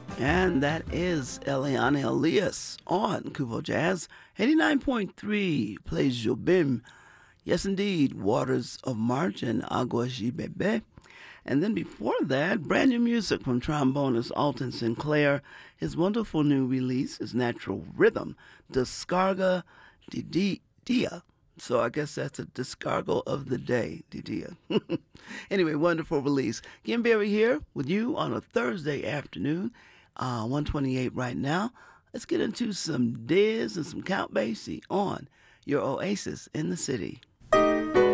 And that is Eliane Elias on Kubo Jazz. 89.3 plays Jobim. Yes, indeed, Waters of March and Agua Ji Bebe. And then before that, brand new music from trombonist Alton Sinclair. His wonderful new release is Natural Rhythm, Descarga de Dia. So I guess that's a discargo of the day, Didia. Anyway, wonderful release. Kim Berry here with you on a Thursday afternoon, 128 right now. Let's get into some Diz and some Count Basie on your Oasis in the City.